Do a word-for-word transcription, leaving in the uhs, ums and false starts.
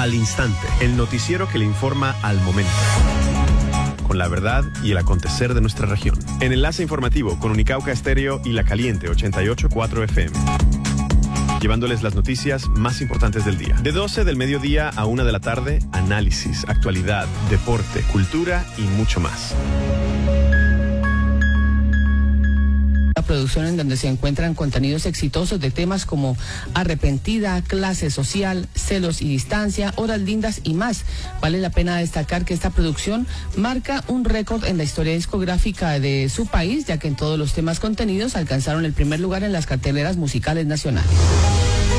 Al Instante, el noticiero que le informa al momento, con la verdad y el acontecer de nuestra región. En Enlace Informativo con Unicauca Estéreo y La Caliente ochenta y ocho punto cuatro F M. Llevándoles las noticias más importantes del día. De doce del mediodía a una de la tarde, análisis, actualidad, deporte, cultura y mucho más. La producción en donde se encuentran contenidos exitosos de temas como arrepentida, clase social, celos y distancia, horas lindas y más. Vale la pena destacar que esta producción marca un récord en la historia discográfica de su país, ya que en todos los temas contenidos alcanzaron el primer lugar en las carteleras musicales nacionales.